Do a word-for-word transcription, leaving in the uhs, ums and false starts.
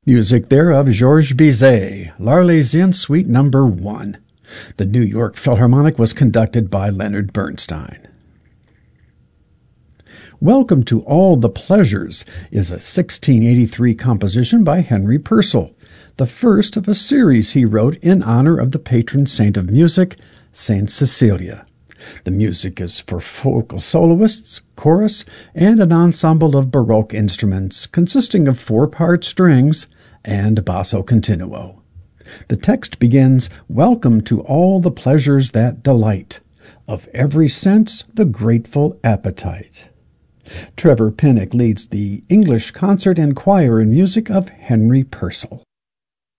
Music there of Georges Bizet, L'Arlésienne Suite Number One. The New York Philharmonic was conducted by Leonard Bernstein. Welcome to All the Pleasures is a sixteen eighty-three composition by Henry Purcell, the first of a series he wrote in honor of the patron saint of music, Saint Cecilia. The music is for vocal soloists, chorus, and an ensemble of Baroque instruments consisting of four-part strings and basso continuo. The text begins, "Welcome to all the pleasures that delight, of every sense the grateful appetite." Trevor Pinnock leads the English concert and choir in music of Henry Purcell.